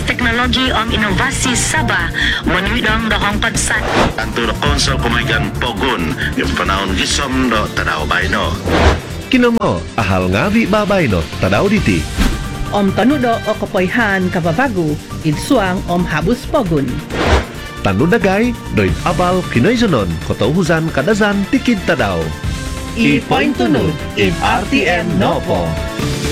teknologi ang inovasi Sabah, manuidang dahong padsan. Ang turok konsol kumaygan pogun, yung panahon gisom do tanaw bayno. Kinamo, ahal ngavi babayno, tanaw diti. Om tanudo o kapoyhan kababago, idsuang om habus pogun. Tanudagay, doy abal kinoysonon, kotauhuzan kadazan tikid tadaw. I-point tunod, if RTM no po.